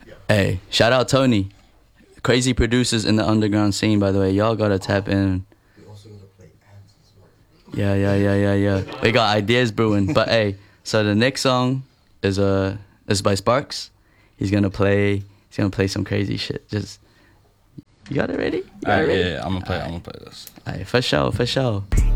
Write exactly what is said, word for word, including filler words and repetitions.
Hey, shout out Tony. Crazy producers in the underground scene, by the way. Y'all gotta tap in. Yeah, yeah, yeah, yeah, yeah. We got ideas brewing. But hey, so the next song is uh is by Sparks. He's gonna play. He's gonna play some crazy shit. Just you got it ready? You got All right, it ready? yeah, yeah, I'm gonna play. I'm gonna play this. All right, for sure, for sure.